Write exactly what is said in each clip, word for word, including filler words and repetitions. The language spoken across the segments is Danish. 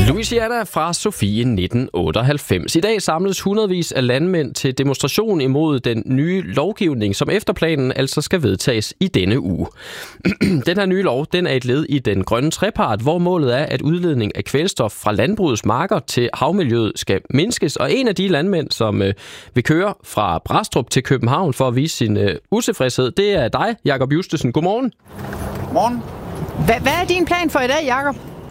Louisiana fra Sofie nitten otteoghalvfems. I dag samles hundredvis af landmænd til demonstration imod den nye lovgivning, som efter planen altså skal vedtages i denne uge. Den her nye lov, den er et led i den grønne trepart, hvor målet er, at udledning af kvælstof fra landbrugets marker til havmiljøet skal mindskes. Og en af de landmænd, som øh, vil køre fra Brastrup til København for at vise sin øh, utilfredshed, det er dig, Jakob Justesen. Godmorgen. Godmorgen. Hvad, hvad er din plan for i dag, Jakob?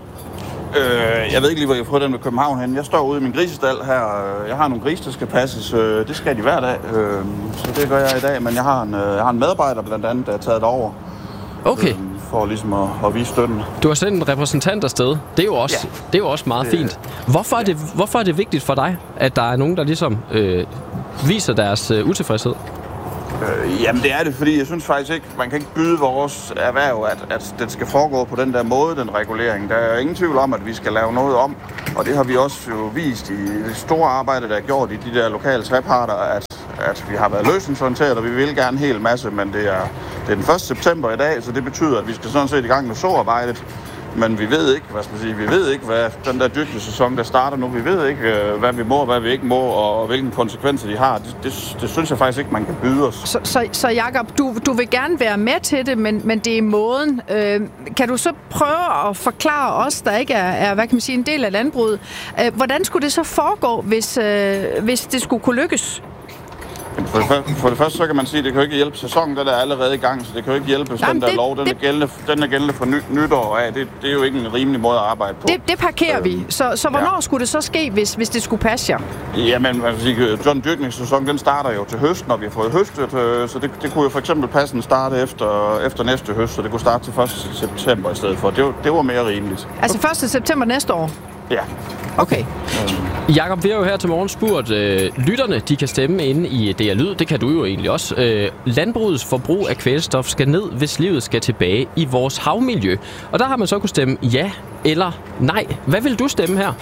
Øh, jeg ved ikke lige, hvor jeg får den med København hen. Jeg står ude i min grisestald her. Jeg har nogle grise, der skal passes. Det skal de hver dag, så det gør jeg i dag. Men jeg har en, jeg har en medarbejder blandt andet, der er taget over. Okay. For ligesom at, at vise støtten. Du har sendt en repræsentant afsted. Det er jo også, ja. det er jo også meget det, fint. Hvorfor er, det, hvorfor er det vigtigt for dig, at der er nogen, der ligesom øh, viser deres øh, utilfredshed? Øh, jamen det er det, fordi jeg synes faktisk ikke, man kan ikke byde vores erhverv, at, at det skal foregå på den der måde, den regulering. Der er ingen tvivl om, at vi skal lave noget om, og det har vi også jo vist i det store arbejde, der er gjort i de der lokale treparter, at, at vi har været løsningsorienteret, og vi vil gerne en hel masse, men det er, det er den første september i dag, så det betyder, at vi skal sådan set i gang med såarbejdet. Men vi ved ikke, hvad skal man sige, vi ved ikke, hvad den der dyrkningssæson, der starter nu, vi ved ikke, hvad vi må og hvad vi ikke må, og hvilke konsekvenser de har. Det, det, det synes jeg faktisk ikke, man kan byde os. Så, så, så Jakob, du, du vil gerne være med til det, men, men det er måden. Øh, kan du så prøve at forklare os, der ikke er, er hvad kan man sige, en del af landbruget, øh, hvordan skulle det så foregå, hvis, øh, hvis det skulle kunne lykkes? For det, første, for det første, så kan man sige, at det kan jo ikke hjælpe sæsonen, den er allerede i gang, så det kan jo ikke hjælpe, hvis den der det, lov, den, det, er gældende, den er gældende for ny, nytår af. Det, det er jo ikke en rimelig måde at arbejde på. Det, det parkerer øhm, vi. Så, så hvornår ja. skulle det så ske, hvis, hvis det skulle passe jer? Jamen, man kan sige, sådan en dyrkningssæson, den starter jo til høsten, når vi har fået høstet, øh, så det, det kunne jo for eksempel passen starte efter, efter næste høst, så det kunne starte til første september i stedet for. Det, det var mere rimeligt. Altså første september næste år? Ja. Okay. Jakob, vi har jo her til morgen spurgt øh, lytterne, de kan stemme inde i D R Lyd. Det kan du jo egentlig også. Øh, landbrugets forbrug af kvælstof skal ned, hvis livet skal tilbage i vores havmiljø. Og der har man så kunne stemme ja eller nej. Hvad vil du stemme her?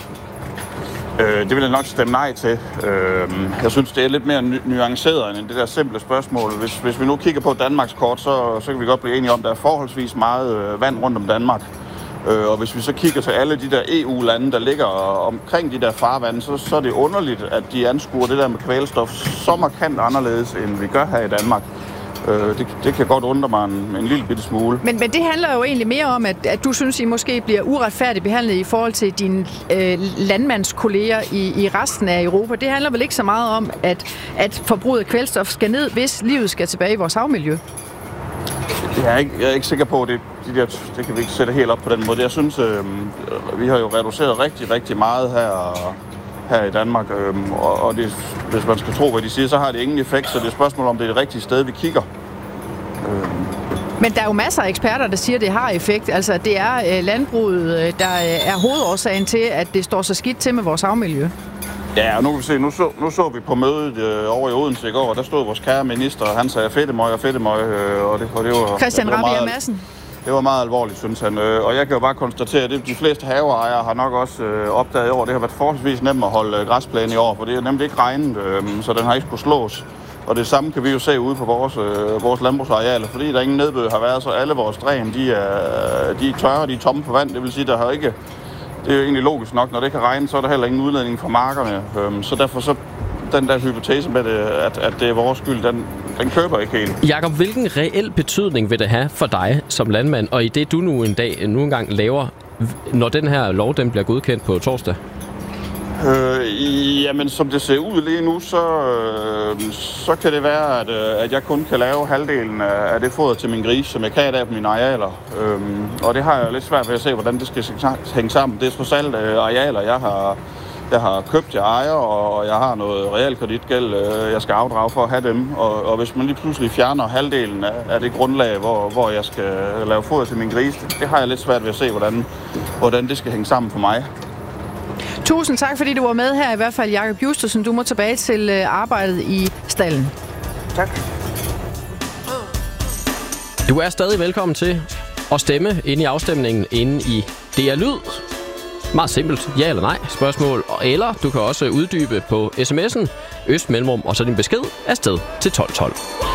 Øh, det vil jeg nok stemme nej til. Øh, jeg synes, det er lidt mere nu- nuanceret end det der simple spørgsmål. Hvis, hvis vi nu kigger på Danmarks kort, så, så kan vi godt blive enige om, at der er forholdsvis meget øh, vand rundt om Danmark. Øh, og hvis vi så kigger til alle de der E U-lande, der ligger omkring de der farvande, så, så er det underligt, at de anskuer det der med kvælstof så markant anderledes, end vi gør her i Danmark. Øh, det, det kan godt undre mig en, en lille bitte smule. Men, men det handler jo egentlig mere om, at, at du synes, I måske bliver uretfærdigt behandlet i forhold til dine øh, landmandskolleger i, i resten af Europa. Det handler vel ikke så meget om, at, at forbruget af kvælstof skal ned, hvis livet skal tilbage i vores havmiljø? Jeg er ikke, jeg er ikke sikker på, at det, de der, det kan vi ikke sætte helt op på den måde. Jeg synes, øh, vi har jo reduceret rigtig, rigtig meget her, her i Danmark. Øh, og og det, hvis man skal tro, hvad de siger, så har det ingen effekt. Så det er et spørgsmål, om det er det rigtige sted, vi kigger. Øh. Men der er jo masser af eksperter, der siger, at det har effekt. Altså, det er øh, landbruget, der er hovedårsagen til, at det står så skidt til med vores havmiljø. Ja, og nu kan vi se, nu så, nu så vi på mødet øh, over i Odense i går, og der stod vores kære minister, og han sagde fedtemøg og fedtemøg, øh, og det, og det var... Christian ja, Rabjerg Madsen. Det var meget alvorligt, synes han. Øh, og jeg kan jo bare konstatere, at det, de fleste haveejere har nok også øh, opdaget i år, det har været forholdsvis nemt at holde øh, græsplæne i år, for det er nemlig ikke regnet, øh, så den har ikke skulle slås. Og det samme kan vi jo se ude på vores, øh, vores landbrugsarealer, fordi der ingen nedbør har været, så alle vores dræn, de er, de er tørre, de er tomme på vand, det vil sige, der har ikke... Det er jo egentlig logisk nok, når det kan regne, så er der heller ingen udledning fra markerne. Øhm, så derfor så den der hypotese med, det, at, at det er vores skyld, den, den køber ikke helt. Jakob, hvilken reel betydning vil det have for dig som landmand, og i det du nu en dag nu engang laver, når den her lov den bliver godkendt på torsdag? Øh, jamen, som det ser ud lige nu, så, øh, så kan det være, at, at jeg kun kan lave halvdelen af det foder til min gris, som jeg kan i dag på mine arealer. Øh, og det har jeg lidt svært ved at se, hvordan det skal hænge sammen. Det er trods alt øh, arealer, jeg har, jeg har købt, jeg ejer, og jeg har noget realkreditgæld, øh, jeg skal afdrage for at have dem. Og, og hvis man lige pludselig fjerner halvdelen af, af det grundlag, hvor, hvor jeg skal lave foder til min gris, det, det har jeg lidt svært ved at se, hvordan, hvordan det skal hænge sammen for mig. Tusind tak, fordi du var med her, i hvert fald Jakob Justesen. Du må tilbage til arbejdet i stallen. Tak. Du er stadig velkommen til at stemme inde i afstemningen inde i D R Lyd. Meget simpelt, ja eller nej spørgsmål. Eller du kan også uddybe på sms'en, øst mellemrum og så din besked afsted til tolv tolv.